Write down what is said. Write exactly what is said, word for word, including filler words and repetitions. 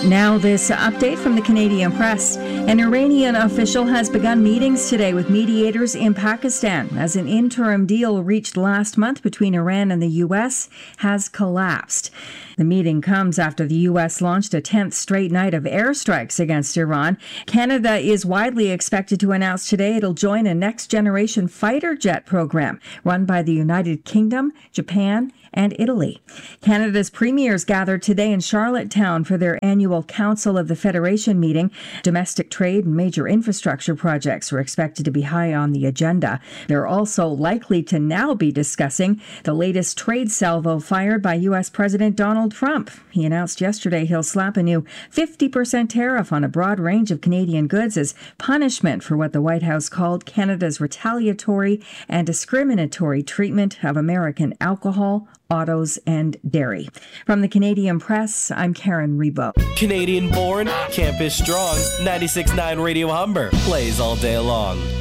Now this update from the Canadian Press. An Iranian official has begun meetings today with mediators in Pakistan as an interim deal reached last month between Iran and the U S has collapsed. The meeting comes after the U S launched a tenth straight night of airstrikes against Iran. Canada is widely expected to announce today it'll join a next-generation fighter jet program run by the United Kingdom, Japan, and Italy. Canada's premiers gathered today in Charlottetown for their annual Council of the Federation meeting. Domestic trade and major infrastructure projects are expected to be high on the agenda. They're also likely to now be discussing the latest trade salvo fired by U S President Donald Trump. He announced yesterday he'll slap a new fifty percent tariff on a broad range of Canadian goods as punishment for what the White House called Canada's retaliatory and discriminatory treatment of American alcohol, autos, and dairy. From the Canadian Press, I'm Karen Rebo. Canadian born, campus strong, ninety-six point nine Radio Humber plays all day long.